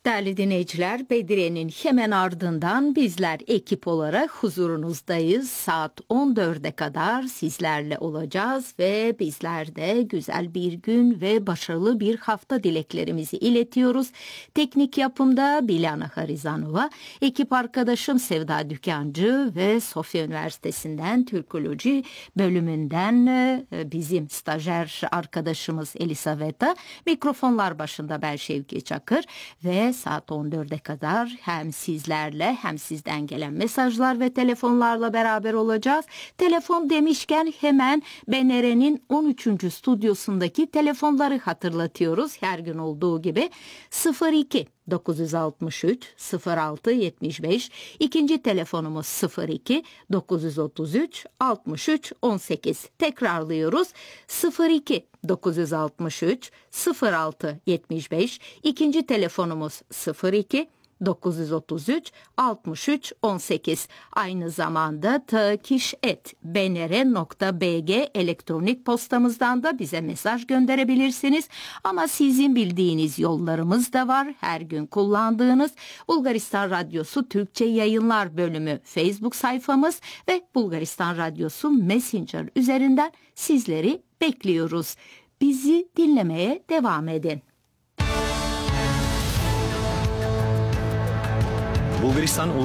Değerli dinleyiciler, Bedriye'nin hemen ardından bizler ekip olarak huzurunuzdayız. Saat 14'e kadar sizlerle olacağız ve bizler de güzel bir gün ve başarılı bir hafta dileklerimizi iletiyoruz. Teknik yapımda Bilyana Harizanova, ekip arkadaşım Sevda Dükancı ve Sofya Üniversitesi'nden Türkoloji bölümünden bizim stajyer arkadaşımız Elisaveta. Mikrofonlar başında ben Şevki Çakır ve saat 14'e kadar hem sizlerle hem sizden gelen mesajlar ve telefonlarla beraber olacağız. Telefon demişken hemen BNR'nin 13. stüdyosundaki telefonları hatırlatıyoruz. Her gün olduğu gibi 02 963 06 75, ikinci telefonumuz 02 933 63 18. Tekrarlıyoruz. 02 963 06 75, ikinci telefonumuz 02 933 63 18. Aynı zamanda takiş@bnr.bg elektronik postamızdan da bize mesaj gönderebilirsiniz. Ama sizin bildiğiniz yollarımız da var. Her gün kullandığınız Bulgaristan Radyosu Türkçe Yayınlar bölümü Facebook sayfamız ve Bulgaristan Radyosu Messenger üzerinden sizleri bekliyoruz. Bizi dinlemeye devam edin. Bulgaristan